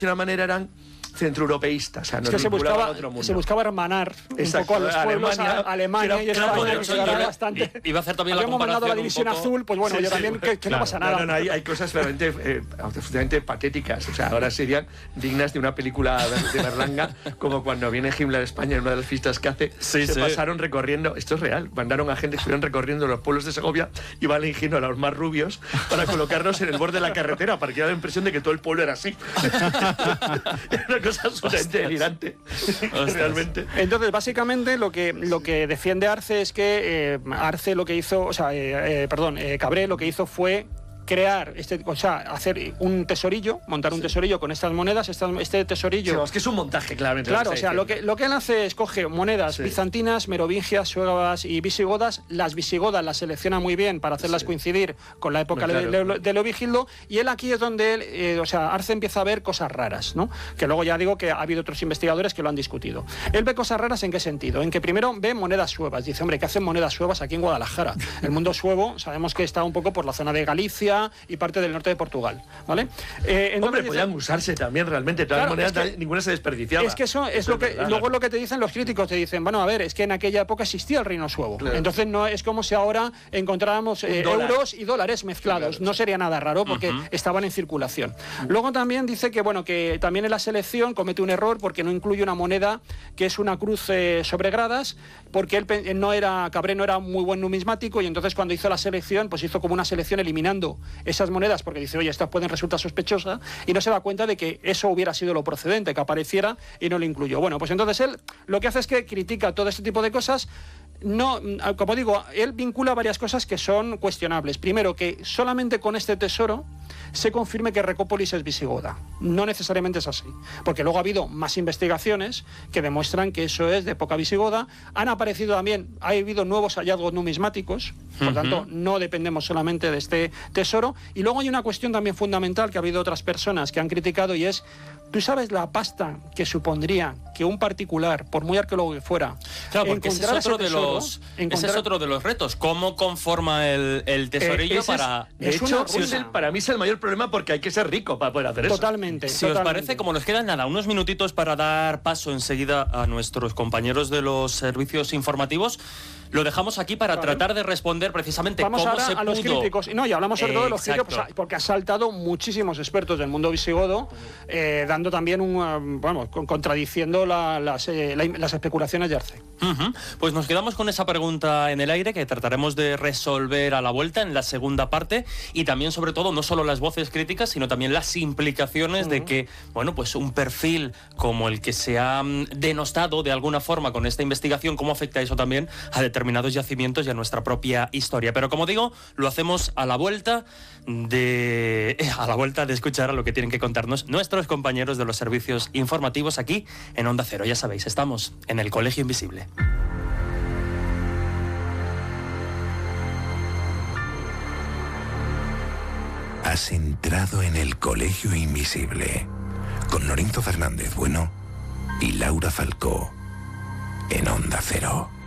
una manera eran centroeuropeístas, o sea, es que se buscaba hermanar un poco a los pueblos, Alemania y España, que quedaba bastante. Iba a hacer también la comparación. Habíamos mandado la división azul, pues bueno, sí, yo también, que claro, no pasa nada. No, hay cosas realmente absolutamente patéticas, o sea, ahora serían dignas de una película de Berlanga, como cuando viene Himmler a España en una de las fiestas que hace, pasaron recorriendo, esto es real, mandaron a gente que estuvieron recorriendo los pueblos de Segovia y van eligiendo a los más rubios para colocarlos en el borde de la carretera, para que da la impresión de que todo el pueblo era así. Era una cosa absolutamente delirante, realmente. Entonces, básicamente, lo que defiende Arce es que Arce lo que hizo, Cabré lo que hizo fue crear, hacer un tesorillo, montar un tesorillo con estas monedas, este tesorillo... Sí, es que es un montaje, claramente. Claro, o sea, lo que él hace es coge monedas bizantinas, merovingias, suevas y visigodas. Las visigodas las selecciona muy bien para hacerlas coincidir con la época de Leovigildo, y él aquí es donde él, Arce empieza a ver cosas raras, ¿no? Que luego ya digo que ha habido otros investigadores que lo han discutido. Él ve cosas raras ¿en qué sentido? En que primero ve monedas suevas. Dice, hombre, ¿qué hacen monedas suevas aquí en Guadalajara? El mundo suevo sabemos que está un poco por la zona de Galicia y parte del norte de Portugal, ¿vale? Hombre, podían usarse también realmente, todas las monedas, ninguna se desperdiciaba. Es que eso es lo que luego lo que te dicen los críticos, te dicen, bueno, a ver, es que en aquella época existía el reino suevo, entonces no es como si ahora encontráramos euros y dólares mezclados, no sería nada raro porque estaban en circulación. Luego también dice que, bueno, que también en la selección comete un error porque no incluye una moneda que es una cruz sobre gradas, porque él Cabré no era muy buen numismático, y entonces cuando hizo la selección, pues hizo como una selección eliminando esas monedas porque dice, oye, estas pueden resultar sospechosas, y no se da cuenta de que eso hubiera sido lo procedente, que apareciera, y no lo incluyó. Bueno, pues entonces él lo que hace es que critica todo este tipo de cosas. No, como digo, él vincula varias cosas que son cuestionables. Primero, que solamente con este tesoro se confirme que Recópolis es visigoda. No necesariamente es así, porque luego ha habido más investigaciones que demuestran que eso es de época visigoda. Han aparecido también, ha habido nuevos hallazgos numismáticos, por tanto no dependemos solamente de este tesoro. Y luego hay una cuestión también fundamental que ha habido otras personas que han criticado, y es, ¿tú sabes la pasta que supondría que un particular, por muy arqueólogo que fuera, claro, porque ese es otro de los retos? ¿Cómo conforma el tesorillo para...? Para mí es el mayor problema, porque hay que ser rico para poder hacer totalmente, eso. Si os parece, como nos quedan unos minutitos para dar paso enseguida a nuestros compañeros de los servicios informativos, lo dejamos aquí para tratar de responder precisamente cómo se pudo... Vamos ahora a los críticos. No, y hablamos sobre todo de los críticos, porque ha saltado muchísimos expertos del mundo visigodo, dando también contradiciendo las especulaciones de Arce. Pues nos quedamos con esa pregunta en el aire que trataremos de resolver a la vuelta en la segunda parte, y también, sobre todo, no solo las voces críticas, sino también las implicaciones de que, bueno, pues un perfil como el que se ha denostado de alguna forma con esta investigación, cómo afecta eso también a determinados yacimientos y a nuestra propia historia. Pero, como digo, lo hacemos a la vuelta de escuchar a lo que tienen que contarnos nuestros compañeros de los servicios informativos aquí en Onda Cero. Ya sabéis, estamos en el Colegio Invisible. Has entrado en el Colegio Invisible con Lorenzo Fernández Bueno y Laura Falcó en Onda Cero.